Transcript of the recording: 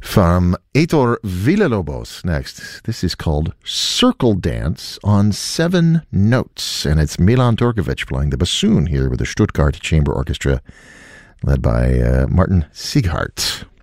From Heitor Villalobos next. This is called Circle Dance on 7 Notes, and it's Milan Turkovic playing the bassoon here with the Stuttgart Chamber Orchestra led by Martin Sieghardt.